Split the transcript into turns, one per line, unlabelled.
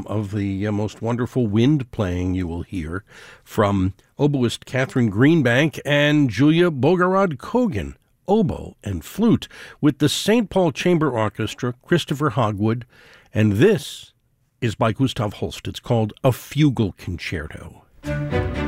some of the most wonderful wind playing you will hear from oboist Catherine Greenbank and Julia Bogorod-Kogan, oboe and flute, with the St. Paul Chamber Orchestra, Christopher Hogwood, and this is by Gustav Holst. It's called A Fugal Concerto.